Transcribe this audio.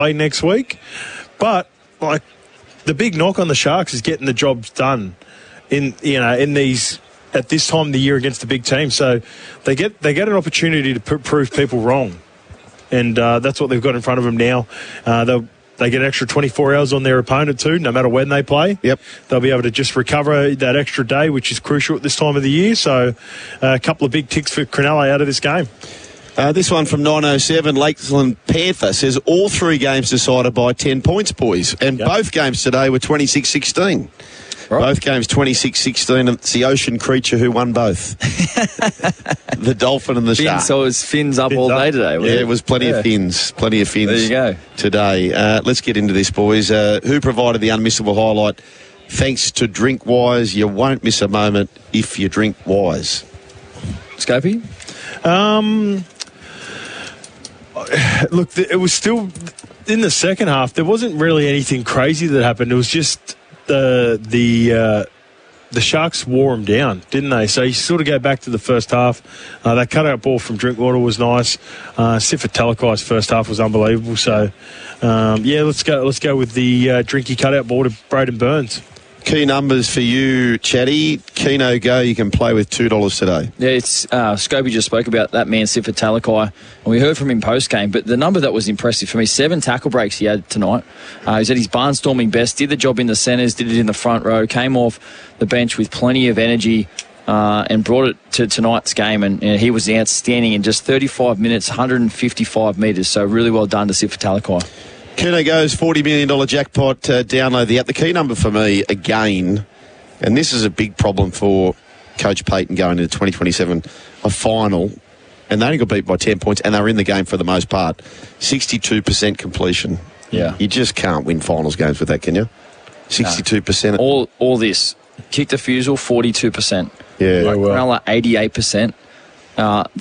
play next week. But, like, the big knock on the Sharks is getting the jobs done in these at this time of the year against the big team. So they get an opportunity to prove people wrong. And that's what they've got in front of them now. They get an extra 24 hours on their opponent too, no matter when they play. Yep. They'll be able to just recover that extra day, which is crucial at this time of the year. So a couple of big ticks for Cronulla out of this game. This one from 907, Lakeland Panther, says all 3 games decided by 10 points, boys. And both games today were 26-16. Right. Both games 26-16, and it's the ocean creature who won both. The dolphin and the shark. So it was fins up all day today, wasn't it? It was plenty of fins. Plenty of fins. There you go. Today. Let's get into this, boys. Who provided the unmissable highlight? Thanks to Drinkwise, you won't miss a moment if you drink wise. Scopey? Look, it was still in the second half. There wasn't really anything crazy that happened. It was just the Sharks wore them down, didn't they? So you sort of go back to the first half. That cutout ball from Drinkwater was nice. Sifa Talakai's first half was unbelievable. So let's go with the drinky cutout ball to Braden Burns. Key numbers for you, Chatty. Keno Go, you can play with $2 today. Yeah, it's Scobie just spoke about that man, Sifa Talakai, and we heard from him post-game, but the number that was impressive for me, 7 tackle breaks he had tonight. He's at his barnstorming best, did the job in the centres, did it in the front row, came off the bench with plenty of energy and brought it to tonight's game, and he was outstanding in just 35 minutes, 155 metres, so really well done to Sifa Talakai. Keno Go's $40 million jackpot. Download the app. The key number for me, again, and this is a big problem for Coach Payton going into 2027, a final, and they only got beat by 10 points, and they were in the game for the most part. 62% completion. Yeah. You just can't win finals games with that, can you? 62%. No. All this. Kick defusal, 42%. Yeah. Cronulla, 88%.